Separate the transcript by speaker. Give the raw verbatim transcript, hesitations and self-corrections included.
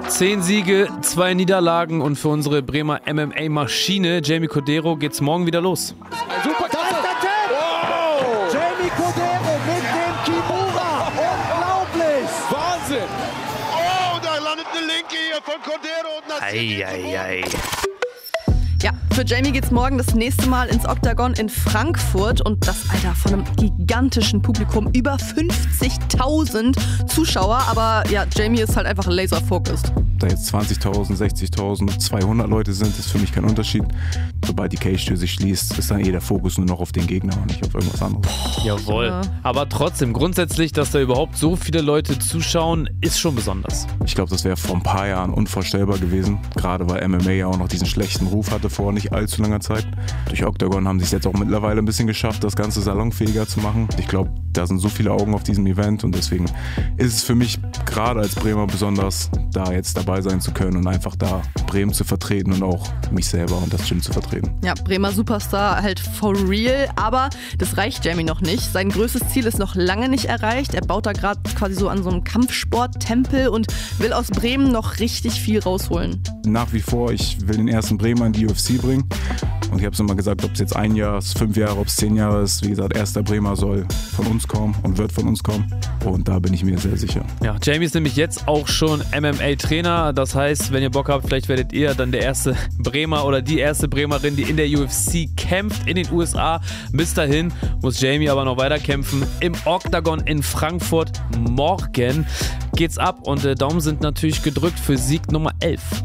Speaker 1: Zehn Siege, zwei Niederlagen und für unsere Bremer M M A-Maschine Jamie Cordero geht's morgen wieder los.
Speaker 2: Ein super da ist der Tipp! Wow. Jamie Cordero mit dem Kimura. Unglaublich!
Speaker 3: Wahnsinn! Oh, da landet eine Linke hier von Cordero. Und
Speaker 1: Eieiei.
Speaker 4: Ja, für Jamie geht's morgen das nächste Mal ins Oktagon in Frankfurt und das, Alter, von einem gigantischen Publikum, über fünfzigtausend Zuschauer, aber ja, Jamie ist halt einfach laser-focused.
Speaker 5: Ob da jetzt zwanzigtausend, sechzigtausend, zweihundert Leute sind, ist für mich kein Unterschied. Sobald die Cage-Tür sich schließt, ist dann eh der Fokus nur noch auf den Gegner und nicht auf irgendwas anderes.
Speaker 1: Jawohl.
Speaker 4: Ja.
Speaker 1: Aber trotzdem, grundsätzlich, dass da überhaupt so viele Leute zuschauen, ist schon besonders.
Speaker 5: Ich glaube, das wäre vor ein paar Jahren unvorstellbar gewesen, gerade weil M M A ja auch noch diesen schlechten Ruf hatte vor nicht allzu langer Zeit. Durch Oktagon haben sie es jetzt auch mittlerweile ein bisschen geschafft, das Ganze salonfähiger zu machen. Ich glaube, da sind so viele Augen auf diesem Event und deswegen ist es für mich gerade als Bremer besonders, da jetzt dabei sein zu können und einfach da Bremen zu vertreten und auch mich selber und das Gym zu vertreten.
Speaker 4: Ja, Bremer Superstar halt for real, aber das reicht Jamie noch nicht. Sein größtes Ziel ist noch lange nicht erreicht. Er baut da gerade quasi so an so einem Kampfsporttempel und will aus Bremen noch richtig viel rausholen.
Speaker 5: Nach wie vor, ich will den ersten Bremer in die U F C bringen. Und ich habe es immer gesagt, ob es jetzt ein Jahr ist, fünf Jahre, ob es zehn Jahre ist. Wie gesagt, erster Bremer soll von uns kommen und wird von uns kommen. Und da bin ich mir sehr sicher.
Speaker 1: Ja, Jamie ist nämlich jetzt auch schon M M A-Trainer. Das heißt, wenn ihr Bock habt, vielleicht werdet ihr dann der erste Bremer oder die erste Bremerin, die in der U F C kämpft in den U S A. Bis dahin muss Jamie aber noch weiter kämpfen im Oktagon in Frankfurt. Morgen geht's ab und äh, Daumen sind natürlich gedrückt für Sieg Nummer elf.